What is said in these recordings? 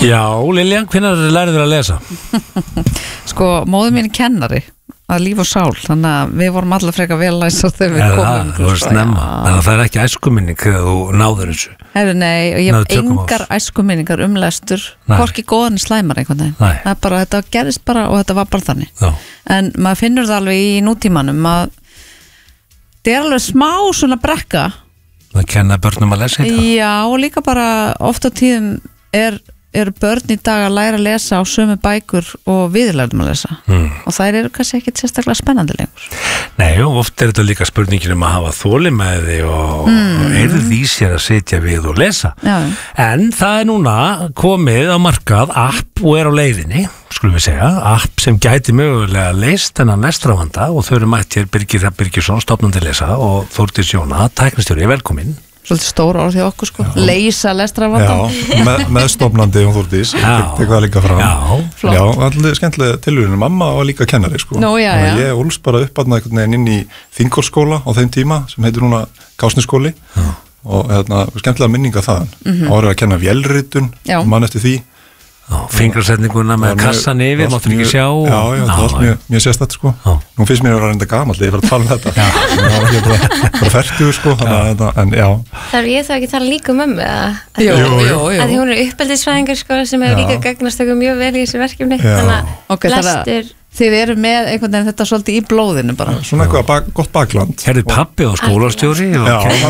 Já, Lilja, hvenær lærið þér að lesa? Sko, móðir mín er kennari að líf og sál, þannig að við vorum allar frekar vel læsar þegar við komum. Það var snemma, þannig að það ekki æskuminning þegar þú náður þessu. Nei, og ég hef engar æskuminningar lestur, hvorki góðan slæmar einhvern veginn. Það er bara, þetta gerist bara og þetta var bara þannig. Já. En maður finnur það alveg í nútímanum að það er alveg smá svona brekka. Það kenna börnum að lesa þetta? Já, og líka bara oft á tíðum eru börn í dag að læra að lesa á sömu bækur og við lærum að lesa og þær eru kannski ekkit sérstaklega spennandi lengur. Nei, og oft er þetta líka spurningin að hafa þolinmæði og eirð í sér að sitja við og lesa. Já. En það núna komið á markað app og á leiðinni, skulum við segja, app sem gæti mögulega leist þennan lestravanda og þau eru mættir Birgir Birgisson, stofnandi lesa og Þórdís Jóna, tæknistjóri, velkomin. Svolítið stóra orð hjá okkur sko, leysa lestrarvandann. Já, meðstofnandi og Þórdís, tek það líka fram. Já, allir skemmtilega tilhörinu, mamma var líka kennari sko. Já. Ég ólst bara upp einhvern veginn inn í Þingholtsskóla á þeim tíma sem heitir núna Kársnesskóli og skemmtilega minninga þaðan. Árið að kenna vélritun, mann eftir því. Fingrasetninguna með kassan yfir, máttu ekki sjá. Já, það var mjög sérstætt sko. Nú finnst mér að vera reynda gamall, ég var að tala um þetta. Ég bara fertugur sko, en já. Þarf ég þá ekki tala líka mömmu? Jú. Að því hún uppeldisfræðingur sko, sem hefur líka gagnast okkur mjög vel í þessu verkefni. Þannig að lestur... Þið eru með einhvern veginn þetta svolítið í blóðinu bara. Svona eitthvað gott bakland. Herðu pappi og skólastjóri og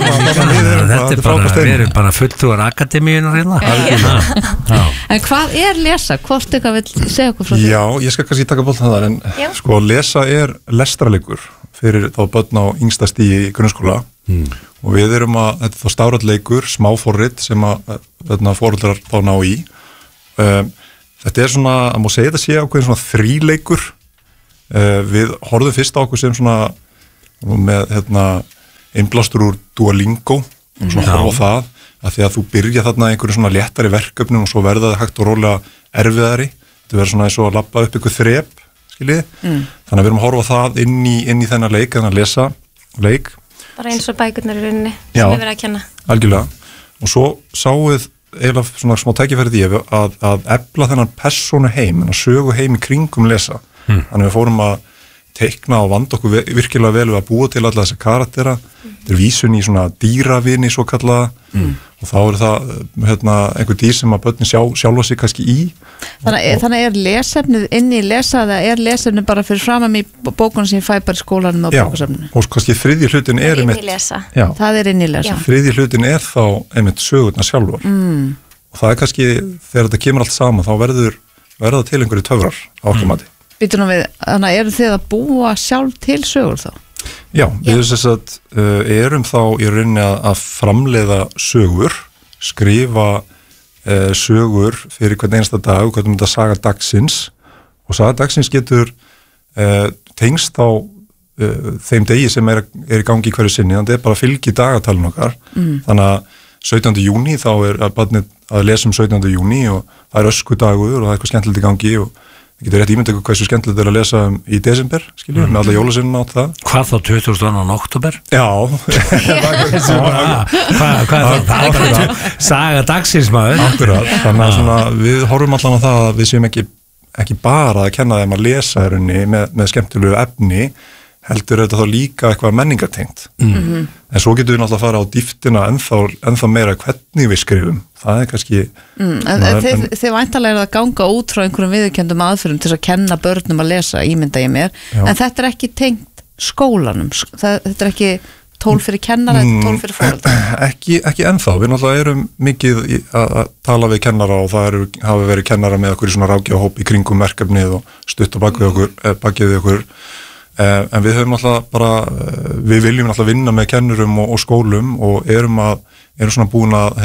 við erum bara fulltrúar akademíunar hérna. En hvað lesa? Hvort eitthvað vil segja okkur frá því? Já, ég skal kannski taka boltan þar en sko lesa lestrarleikur fyrir þá börn á yngsta stigi í grunnskóla og við erum þetta er þá stafrætleikur, smáforrit sem að foreldrar þá ná í. Þetta er svona, að má segja þetta sé ákveðin svona þríleikur. Við horfum fyrst á okkur sem svona með innblástur úr Duolingo og svona horfa það að því að þú byrja þarna einhverju svona léttari verkefnum og svo verða það hægt og rólega erfiðari. Þetta verður svona eins og að labba upp einhver þrep, skiljið. Þannig að við erum að horfa það inn í þennan leik, þennan lesa leik. Bara eins og bækurnar í rauninni sem við verðum að kenna. Algjörlega. Og svo sáuð eiginlega svona smá tækifæri því að efla þennan persónu heim, þennan sögu heim í kringum lesa. Þannig við fórum að teikna og vanda okkur virkilega vel við að búa til alla þessa karaktera. Þetta er vísun í svona dýravini svo kallaða og þá er það einhver dýr sem að börnin sjálfa sig kannski í. Þannig lesefnið inn í lesa eða lesefnið bara fyrir framam í bókunum sem ég fæ bara í skólanum og bókasafninu? Já, og kannski þriðji hlutin inn í lesa. Það inn í lesa. Þriðji hlutin þá einmitt sögurnar sjálfur. Og það kannski, þegar þetta kemur allt saman, þá verða til einhverju töfrar á okkar mati. Býtum við, þannig eru þið að búa sjálf til sögur þá? Já, við erum þá í rauninni að framleiða sögur, skrifa sögur fyrir hvern einasta dag, hvernig þetta saga dagsins og saga dagsins getur tengst á þeim degi sem er í gangi í hverju sinni, þannig að þetta er bara að fylgja dagatalinn okkar. Þannig að 17. júní þá barnið að lesa 17. júní og það er öskudagur og það er eitthvað skemmtilegt í gangi og það getur rétt ímyndið hversu skemmtilegt er að lesa í desember, skiljum, með alla jólasynna á það. Hvað þá 22. október? Já. Hvað saga dagsins maður? Akkurat, þannig að svona, við horfum allan á það að við séum ekki bara að kenna þeim að lesa með skemmtilegu efni, heldur þetta þá líka eitthvað menningartengt. En svo getur við náttúrulega að fara á dýftina ennþá meira hvernig við skrifum. Það er kannski... Þið væntanlega að ganga út frá einhverjum viðurkenndum aðferðum til að kenna börnum að lesa, ímynda ég mér. En þetta er ekki tengt skólanum. Þetta er ekki tól fyrir kennara, þetta er tól fyrir foreldra. Ekki ennþá. Við náttúrulega erum mikið að tala við kennara og það hafa verið kennara með okkur í svona ráðgjafahóp í kringum verkefnið og stutt á bakið okkur. En við höfum alltaf bara, við viljum alltaf vinna með kennurum og skólum og erum svona búin að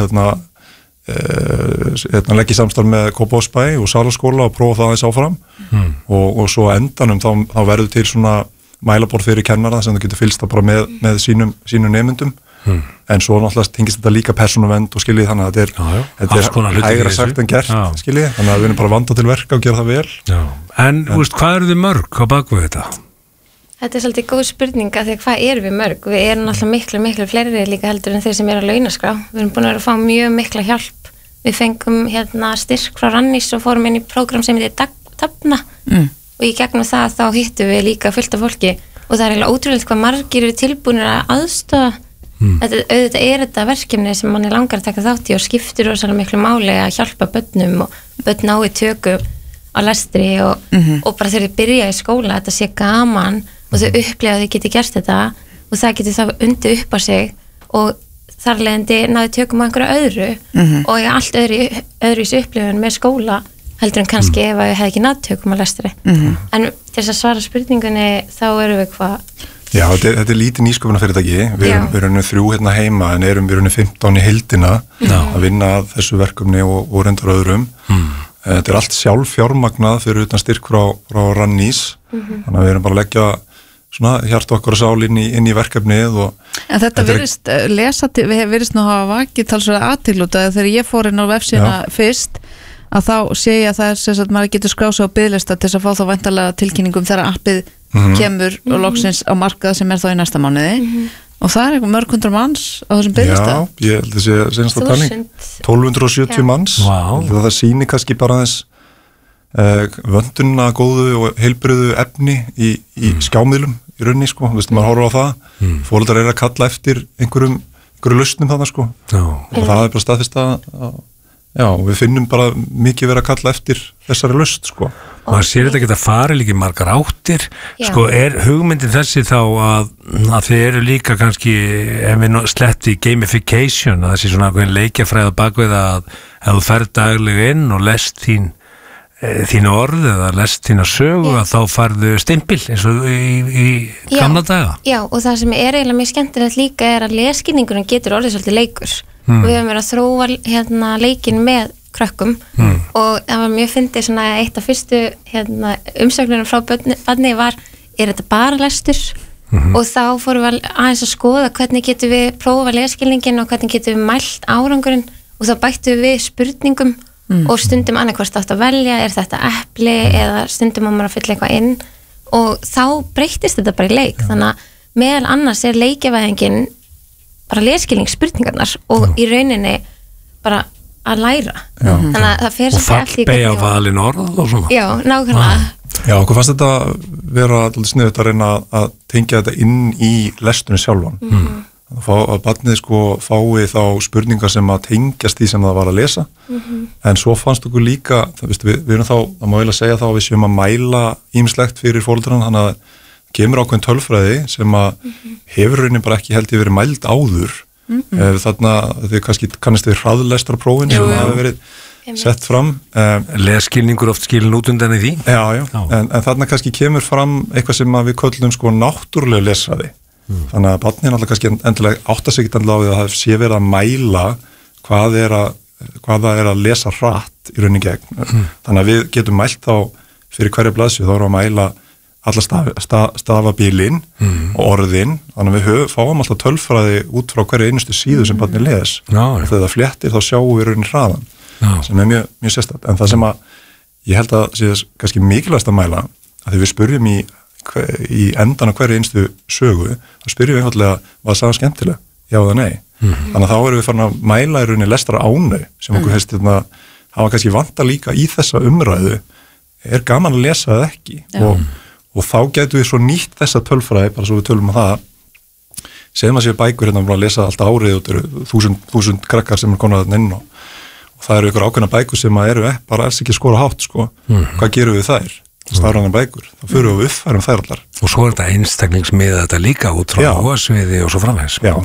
leggja í samstarf með Kópavogsbæ og Salaskóla og prófa það aðeins áfram og svo endanum þá verður til svona mælaborð fyrir kennara sem það getur fylgst bara með sínum nemyndum en svo náttúrulega tengist þetta líka persónuvernd og skiljið þannig að þetta er hægra sagt en gert skiljið, þannig að við erum bara vanda til verka og gera það vel. En hvað eru þið mörg á bakvið þetta? Þetta er svolítið góð spurning að því að hvað erum við mörg? Við erum alltaf miklu fleiri líka heldur en þeir sem eru að launaskrá. Við erum búin að vera að fá mjög mikla hjálp við fengum styrk frá Rannís og fórum inn í prógram sem heitir Dafna og í gegnum það þá hittum við líka fullt af fólki og það eiginlega ótrúlega hvað margir eru tilbúinir að aðstoða auðvitað þetta verkefni sem manni langar að taka þátt í og skiptir rosalega miklu máli að hjálpa börnum og börn ná í töku á lestri og bara þegar þau byrja í skóla þetta sé gaman og þau upplifa að þau geti gert þetta og það geti það undið upp á sig og þar leiðandi náðu tökum á einhverju öðru og ég allt öðru í upplifun með skóla heldur en kannski ef að ég hef ekki náð tökum á lestri en til þess að svara spurningunni þá erum við hvað Já, þetta lítið nýsköpunarfyrirtæki við erum 3 heima en erum við 15 í heildina að vinna að þessu verkefni og reyndar öðrum þetta allt sjálffjármagnað fyrir utan styrk frá Rannís þannig að við erum bara að leggja svona hjart okkar og sál inn í verkefnið En þetta virðist nú hafa vakið talsverða athygli þegar ég fór inn á vefsíðuna fyrst að þá sé ég að það sem sagt maður getur skráð sig á biðlista til þess að fá þá væntanlega tilkynningum þegar appið kemur og loksins á markað sem þá í næsta mánuði og það eitthvað mörg 100 manns á þessum biðlista Já, ég held að sé senast að talning 1270 manns það sýnir kannski bara þess vöndunna góðu og heilbrigðu efni í skjámiðlum í rauninni sko, maður horfir á það foreldrar að kalla eftir einhverju lausnum þarna sko og það bara staðfest að Já, við finnum bara mikið verið að kalla eftir þessari lausn, sko. Maður sér þetta geta farið líka margar áttir, sko, hugmyndin þessi þá að þið eru líka kannski, ef við sletti gamification, að þessi svona leikjafræða bakvið að ef þú ferð daglega inn og lest þín orð eða lest þína sögu að þá farðu stimpil eins og í gamla daga. Já, og það sem er eiginlega mjög skemmtilegt líka er að lesskilningurinn getur orðið svolítið leikur. Og við höfum verið að þróa leikin með krökkum og það var mjög fyndið svona eitt af fyrstu umsögnunum frá barni var þetta bara lestur og þá fórum við aðeins að skoða hvernig getum við prófa lesskilningin og hvernig getum við mælt árangurinn og þá bættum við spurningum og stundum annarkvort átt að velja þetta epli eða stundum á maður að fylla eitthvað inn og þá breyttist þetta bara í leik þannig að meðal annars leikjavæðingin bara lesskilningsspurningarnar og í rauninni bara að læra þannig að það fer og fallbeigja valin orð og svona Já, nákvæmlega Já, okkur fannst þetta vera alltaf sniðugt að reyna að tengja þetta inn í lestunni sjálfan að barnið sko fái þá spurningar sem að tengjast því sem það var að lesa en svo fannst okkur líka við erum þá, það má eiginlega segja þá að við séum að mæla ýmislegt fyrir foreldrann þannig að kemur ákveðin tölfræði sem að hefur raunin bara ekki held ég verið mæld áður þarna þau kannski kannast við hraðlestrarprófin sem hafa verið sett fram lesskilningur oft skilin út undan í því en þarna kannski kemur fram eitthvað sem að við köllum sko náttúrulega lesaði þannig að barnið náttúrulega kannski endilega átta sig ekki endilega á því að það sé verið að mæla hvað það er að lesa hratt í raunin gegn þannig að við getum mælt þá fyrir hverja blaðsíðu þá erum við að mæla alla stafabílin og orðin, þannig að við fáum alltaf tölfræði út frá hverju einustu síðu sem barnið les og þegar það fléttir þá sjáum við raunin hraðan sem er mjög sérstakt, en það sem að ég held að sé kannski mikilvægast að mæla að því við spurjum í endan á hverju einustu sögu þá spurjum við einfallega hvað það er skemmtileg, já eða nei þannig að þá erum við farin að mæla í raunin lestra ánau sem okkur hefst hafa kannski vanta líka í þessa umræðu er gaman að lesa eða ekki og þá getum við svo nýtt þessa tölfræði, bara svo við tölum á það segjum að séu bækur hérna að lesa alltaf árið og eru 1000 krakkar sem er konar þarna inn og það eru ykkur ákveðna bækur sem eru bara alls ekki skora hátt sko. Hvað gerum við þær? Stafrænar bækur, þá fyrir við uppfærum þær allar og svo er þetta einstaklingsmiða þetta líka út frá hóasviði og svo framvegs ef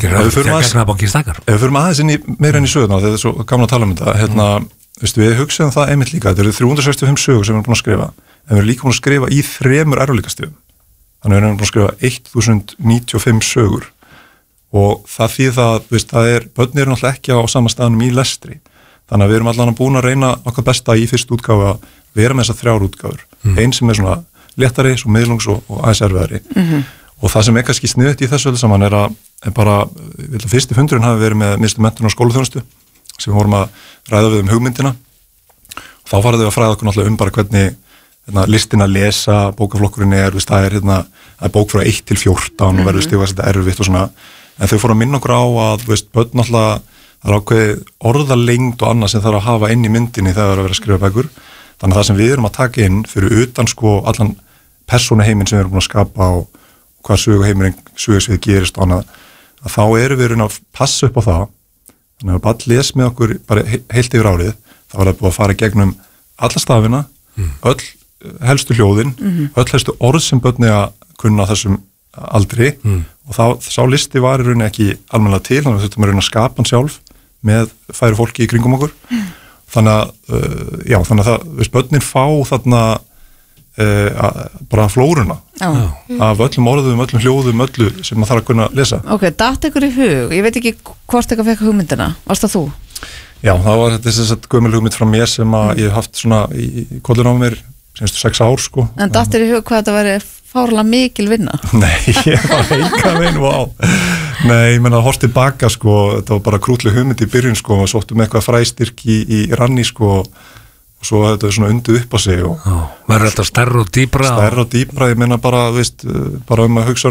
við fyrir aðeins meira inn í söguna þegar það er svo gaman að tala um þetta við hugsaðum það einmitt líka, þetta eru 365 sögur sem við erum búin að skrifa en við erum líka búin að skrifa í 3 erfiðleikastigum þannig við erum búin að skrifa 1095 sögur og það þýðir það börn eru náttúrulega ekki á sama staðnum í lestri þannig að við erum allan búin að reyna okkar besta í fyrstu útgáfu að vera með þessar 3 útgáfur einn sem er svona léttari, svo miðlungs og aðeins erfiðari og það sem er kannski sniðugt í þessu öllu saman er bara fyrsti fundurinn hafi verið með Miðstöð menntunar og skólaþjónustu sem við vorum að ræða við hugmyndina og þá faraðu við að fræða okkur náttúrulega bara hvernig listin að lesa bókaflokkurinn það er bók frá 1 til 14 og verður stigast þetta erfitt og svona en þau fóru að minna okkur á að börn náttúrulega það ákveðið orðalengd og annað sem þarf að hafa inn í myndinni þegar það er að vera að skrifa bækur. Þannig að það sem við erum að taka inn fyrir utan sko allan persónuheiminn sem við erum búin að skapa og hvað söguheiminn gerist og annað, að þá erum við að passa upp á það. Þannig að bara les með okkur bara heilt yfir árið, þá er það búið að fara gegnum alla stafina, öll helstu hljóðin, öll helstu orð sem börn að kunna þessum aldri og sá listi var í rauninni ekki almennilega til, þannig að þetta er að skapa hann sjálf með færi fólki í kringum okkur. Þannig að það, börnin fá þarna bara flóruna af öllum orðum, öllum hljóðum, öllu sem maður þarf að kunna lesa. Ok, datt ykkur í hug, ég veit ekki hvort eitthvað fekk hugmyndina, varst það þú? Já, það var þetta gömul hugmynd frá mér sem að ég hef haft svona í kollun á mér senstu 6 ár sko. En datt þér í hug hvað þetta væri fárlega mikil vinna? Nei, ég var enga veginn Nei, ég menna að horft tilbaka sko, þetta var bara krútleg hugmynd í byrjun sko, og sóttum eitthvað fræstyrk í ranni sko, og svo þetta er svona undu upp á sig og verður þetta stærra og dýpra? Ég menna bara, bara að hugsa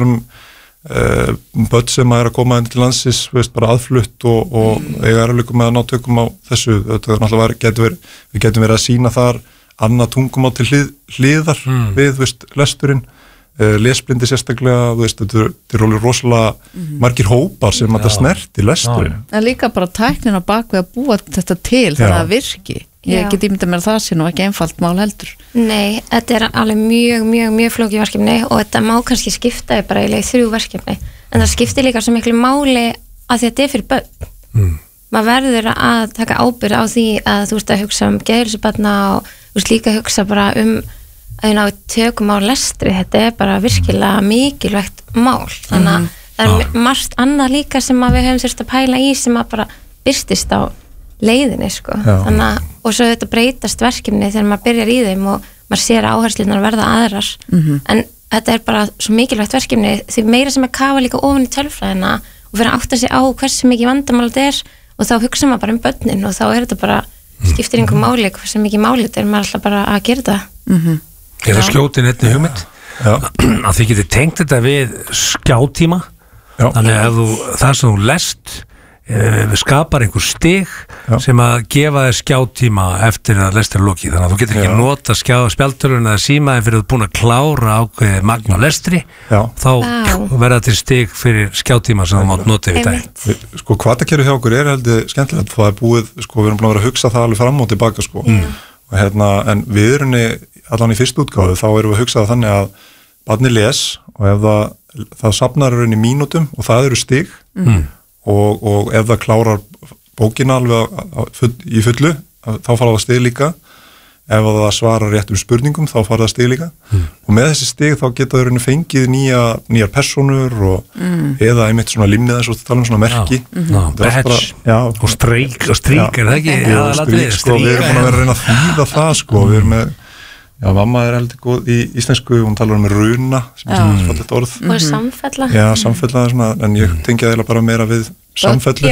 börn sem að koma inn til landsins, bara aðflutt og eiga erfiðleikum með að ná tökum á þessu, þetta er náttúrulega við getum verið að sýna þar annað tungumál til hliðar við, lesturinn, lesblindi sérstaklega, þetta er rosalega margir hópar sem þetta snerti lesturinn. En líka bara tæknin á bakvið að búa þetta til þannig að virki. Ég get ímyndað mér að það sé nú ekki einfalt mál heldur. Nei, þetta er alveg mjög flókið verkefni og þetta má kannski skipta bara í 3 verkefni, en það skiptir líka svo miklu máli að þetta er fyrir börn. Maður verður að taka ábyrgð á því að þú veist að hugsa geðheilsubarna og þú veist líka að hugsa bara að ná tökum á lestri, þetta er bara virkilega mikilvægt mál, þannig að það er margt annað líka sem við höfum þurft að pæla í sem að bara birtist á leiðinni sko. Þannig að, og svo þetta breytast verkefni þegar maður byrjar í þeim og maður sér áherslunar að verða aðrar en þetta er bara svo mikilvægt verkefni því meira sem að kafa líka ofan í tölfræðina og fyrir að átta sig á hversu mikið vandamál þetta er og þá hugsa maður bara börnin og þá er þetta bara skiptir einhver máli hversu mikið máli þetta er maður alltaf bara að gera þetta. Ég það skjótin einni hugmynd að þið getur tengt þetta við skjátíma. Þannig að það sem þú lest skapar einhver stig sem að gefa þér skjátíma eftir að lestur lokið, þannig að þú getur ekki nota spjaldtölun eða símaðin fyrir að þú ert búin að klára ákveðið magn á lestri þá verða til stig fyrir skjátíma sem þú mátt nota yfir dag. Sko hvatakerfið hjá okkur er heldur skemmtilegt, það er búið, sko við erum búin að vera að hugsa það alveg fram og tilbaka sko og en við erum allan í fyrstu útgáfu þá erum við að hugsa það þannig að barnið les og ef það safnar í mínútum og það eru stig og ef það klárar bókina alveg í fullu þá fara það stig líka, ef það svarar réttum spurningum þá fara það stig líka og með þessi stig þá geta þau fengið nýjar personur eða einmitt svona limnið eins og tala svona merki badge og strík er það ekki? Við erum búin að vera að reyna að þýða það sko, við erum með mamma er heldur góð í íslensku, hún talar runa sem er fallegt orð og samfella samfella svona, en ég tengi það bara meira við samfellu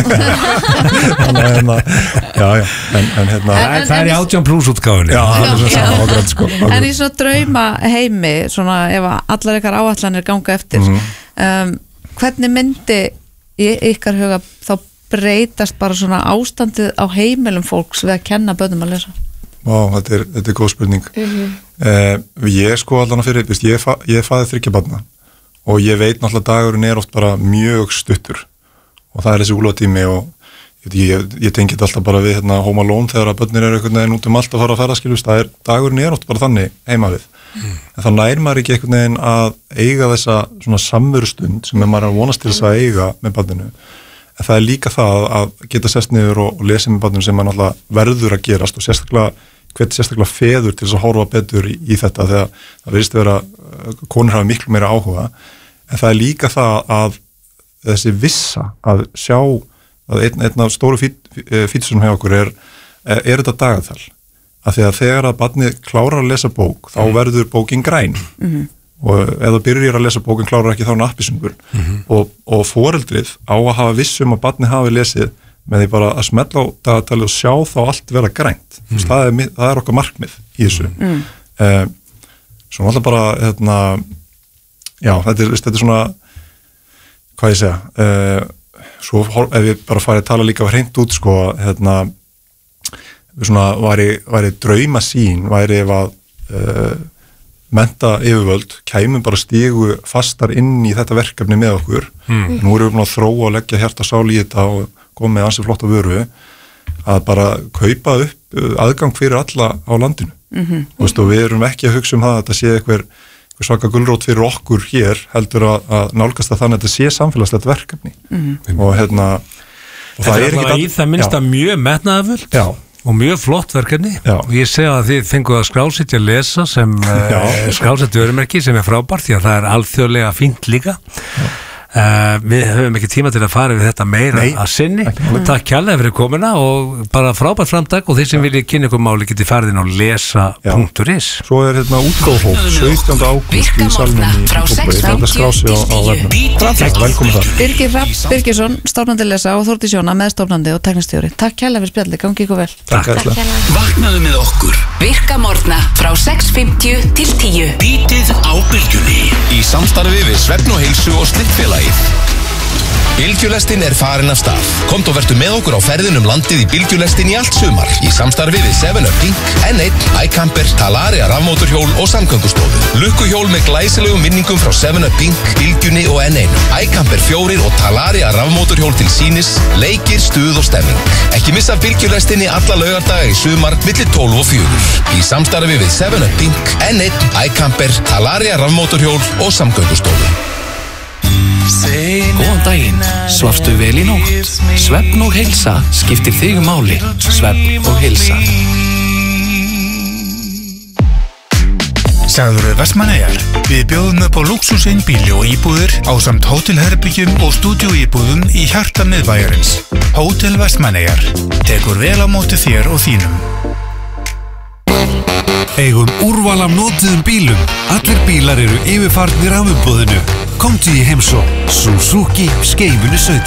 það er í 18+ útgáfunni en í svona drauma heimi svona ef allar ykkar áætlanir ganga eftir hvernig myndi í ykkar huga þá breytast bara svona ástandið á heimilum fólks við að kenna börnum að lesa? Þetta er góð spurning. Ég sko allan að fyrir, ég fæði 3 barna og ég veit náttúrulega dagurinn er oft bara mjög stuttur og það er þessi úlfatími og ég tengi þetta alltaf bara við Home Alone þegar að börnir eru einhvern veginn út um allt að fara að ferðaskilust, dagurinn er oft bara þannig heima við. En þá nær maður ekki einhvern veginn að eiga þessa svona samverustund sem maður er að vonast til þess að eiga með barninu. En það er líka það að geta sest niður og lesa með barnum sem maður náttúrulega verður að gerast og sérstaklega feður til þess að horfa betur í þetta þegar það virðist vera konur hafa miklu meira áhuga en það er líka það að þessi vissa að sjá að einn af stóru fítusum hjá okkur er þetta dagatal að því að þegar að barnið klárar að lesa bók þá verður bókin græn og ef það byrjar að lesa bókin klárar ekki þá appisungur og foreldrið á að hafa vissum að barnið hafi lesið með því bara að smetla á dagatalið og sjá þá allt vera grænt það er okkar markmið í þessu svo alltaf bara þetta er svona hvað ég segja svo ef ég bara farið að tala líka hreint út sko, svona væri draumasýn væri ef að mennta yfirvöld kæmum bara stigu fastar inn í þetta verkefni með okkur. Nú erum við búin að þróa og leggja hjarta sál í þetta og koma með ansi flotta vöru að bara kaupa upp aðgang fyrir alla á landinu. Og við erum ekki að hugsa það að þetta sé eitthvað svaka gulrót fyrir okkur hér heldur að nálgast að þannig að þetta sé samfélagslegt verkefni. Og og það er ekki í það minnsta mjög metnaðarfullt og mjög flott verkefni og ég segja að þið fenguð að skrásetja lesa sem skrásetja örumerki sem frábært því að það alþjóðlega fínt líka. Við höfum ekki tíma til að fara við þetta meira að sinni. Takk kærlega fyrir komuna og bara frábært framtak og þeir sem vilja kynna ykkur máli geti farið inn á lesa.is. Svo er útgáfhóf 17. ágúst í Salnum í Kópavogi. Þetta skrási á vefnum. Velkomin þar. Birgir Hrafn Birgisson, stofnandi lesa og Þórdís Jóna, meðstofnandi og tæknistjóri. Takk kærlega fyrir spjalli, gangi ykkur vel. Takk. Vaknaðu með okkur. Virka morgna frá 6:50 til 10. Bítið á Bylgjunni. Í samstarfi við Svefn og Heilsu og Slippfélagið. Bylgjulestin farin af stað. Komdu og vertu með okkur á ferðinum landið í Bylgjulestin í allt sumar. Í samstarfi við 7up Pink, N1, iCamper, Talaria rafmótorhjól og samgöngustofu. Lukkuhjól með glæsilegum minningum frá 7up Pink, Bylgjunni og N1. iCamper 4 og Talaria rafmótorhjól til sýnis, leikir, stuð og stemming. Ekki missa Bylgjulestinni alla laugardaga í sumar milli 12 og 4. Í samstarfi við 7up Pink, N1, iCamper, Talaria rafmótorhjól og samgöngustofu. Góðan daginn, svafstu vel í nótt? Svefn og heilsa skiptir þig máli. Svefn og heilsa. Sagðurðu Vestmannaeyjar? Við bjóðum upp á lúxuseinbýli og íbúðir ásamt hótelherbyggjum og stúdíóíbúðum í hjarta miðbæjarins. Hótel Vestmannaeyjar tekur vel á móti þér og þínum. Eigum úrval af notuðum bílum. Allir bílar eru yfirfarnir af umboðinu. Komdu í heimsókn. Suzuki Skeifunu 17.